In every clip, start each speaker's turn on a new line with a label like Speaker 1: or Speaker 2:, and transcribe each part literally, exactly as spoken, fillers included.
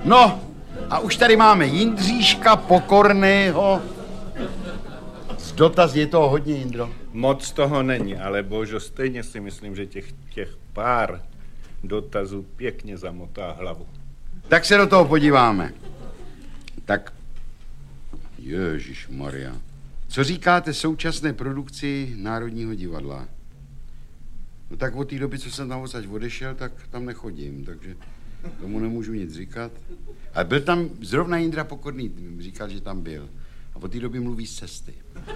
Speaker 1: No, a už tady máme Jindříška Pokorného. Z dotaz je toho hodně, Jindro.
Speaker 2: Moc toho není, ale božo, stejně si myslím, že těch, těch pár dotazů pěkně zamotá hlavu.
Speaker 1: Tak se do toho podíváme. Tak, ježišmarja, co říkáte současné produkci Národního divadla? No tak od té doby, co jsem tam odsaď odešel, tak tam nechodím, takže tomu nemůžu nic říkat. Ale byl tam zrovna Jindra Pokorný, říkal, že tam byl. A od té doby mluví z cesty.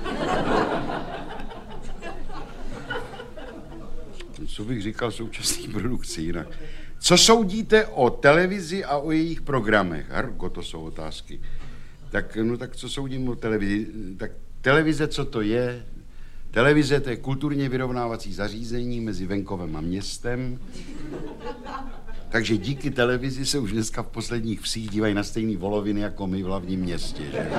Speaker 1: Co bych říkal současné produkci jinak? Co soudíte o televizi a o jejich programech? Hargo, to jsou otázky. Tak, no tak co soudím o televizi? Tak televize, co to je? Televize, to je kulturně vyrovnávací zařízení mezi venkovem a městem. Takže díky televizi se už dneska v posledních vsích dívají na stejný voloviny jako my v hlavním městě. Že?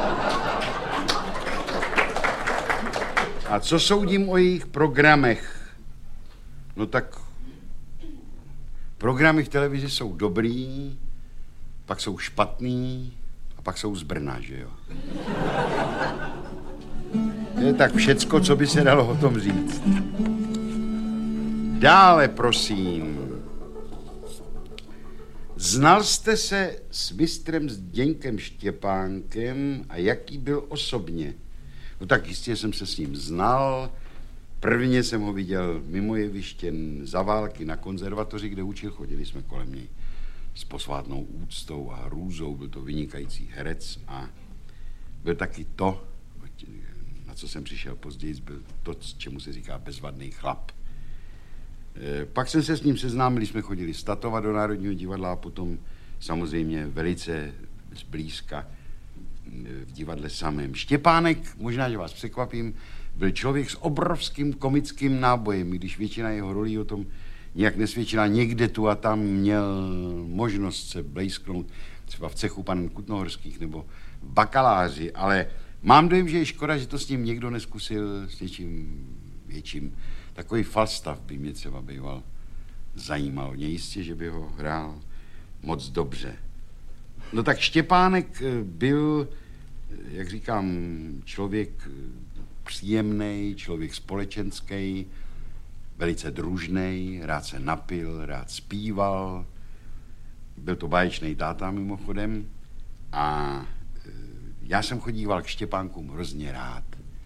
Speaker 1: A co soudím o jejich programech? No tak programy v televizi jsou dobrý, pak jsou špatný a pak jsou z Brna, že jo? To je tak všecko, co by se dalo o tom říct. Dále, prosím. Znal jste se s mistrem Zdeňkem Štěpánkem a jaký byl osobně? No tak jistě jsem se s ním znal. Prvně jsem ho viděl mimo jeviště za války na konzervatoři, kde učil. Chodili jsme kolem něj s posvátnou úctou a hrůzou. Byl to vynikající herec a byl taky to, na co jsem přišel později, byl to, čemu se říká bezvadný chlap. E, pak jsem se s ním seznámil, jsme chodili statovat do Národního divadla a potom samozřejmě velice zblízka v divadle samém. Štěpánek, možná, že vás překvapím, byl člověk s obrovským komickým nábojem, když většina jeho rolí o tom nějak nesvědčila. Někde tu a tam měl možnost se blejsknout, třeba v cechu pan Kutnohorských nebo v Bakaláři, ale mám dojem, že je škoda, že to s ním někdo neskusil s něčím větším. Takový Falstaff by mě třeba býval zajímal. Mě jistě, že by ho hrál moc dobře. No tak Štěpánek byl, jak říkám, člověk příjemný, člověk společenský, velice družnej, rád se napil, rád zpíval. Byl to báječný táta mimochodem a já jsem chodíval k Štěpánkům hrozně rád.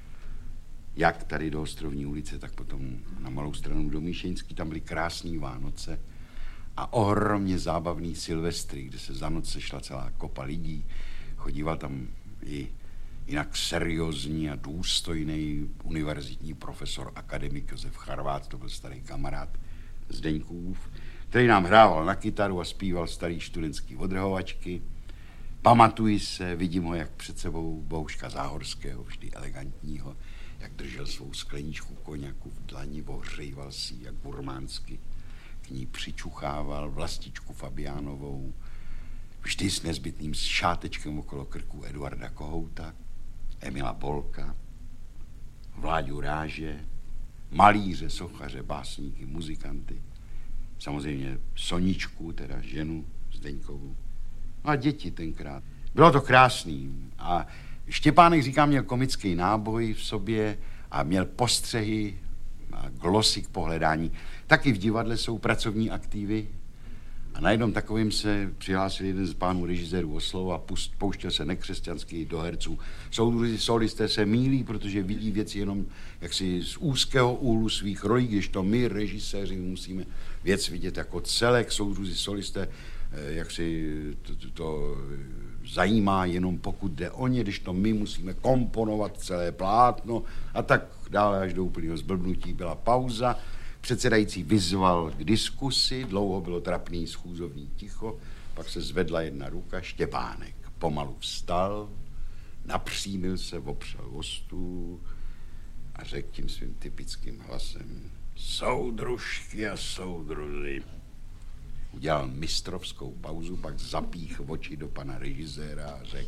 Speaker 1: Jak tady do Ostrovní ulice, tak potom na Malou Stranu do Míšeňský. Tam byly krásný Vánoce a ohromně zábavný Silvestry, kde se za noc sešla celá kopa lidí. Chodíval tam i jinak seriózní a důstojný univerzitní profesor, akademik Josef Charvát, to byl starý kamarád Zdeňkův, který nám hrával na kytaru a zpíval starý studentský odrhovačky. Pamatuji se, vidím ho jak před sebou Bohuška Záhorského, vždy elegantního, jak držel svou skleničku koněku v dlani, ohřejval si jak burmánsky, k ní přičuchával vlastičku Fabiánovou, vždy s nezbytným šátečkem okolo krku Eduarda Kohouta, Emila Bolka, Vláďu Ráže, malíře, sochaře, básníky, muzikanty, samozřejmě Soničku, teda ženu Zdeňkovu, a děti tenkrát. Bylo to krásný. A Štěpánek, říkám, měl komický náboj v sobě a měl postřehy a glosy k pohledání. Taky v divadle jsou pracovní aktivy. A na jednom takovým se přihlásil jeden z pánů režisérů o slovo a pust, pouštěl se nekřesťanský do herců. Soudruzi solisté se mýlí, protože vidí věci jenom jaksi z úzkého úhlu svých rolí, když to my, režiséři, musíme věc vidět jako celek. Soudruzi solisté jak si to, to, to zajímá jenom pokud jde o ně, když to my musíme komponovat celé plátno a tak dále až do úplného zblbnutí. Byla pauza, předsedající vyzval k diskusi, dlouho bylo trapný schůzovní ticho, pak se zvedla jedna ruka, Štěpánek pomalu vstal, napřímil se, opřel o stůl a řekl tím svým typickým hlasem: soudružky a soudruzi. Udělal mistrovskou pauzu, pak zapích oči do pana režiséra a řekl: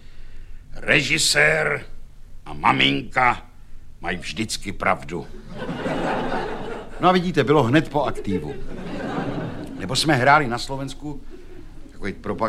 Speaker 1: režisér a maminka mají vždycky pravdu. No a vidíte, bylo hned po aktivu. Nebo jsme hráli na Slovensku takový propagandní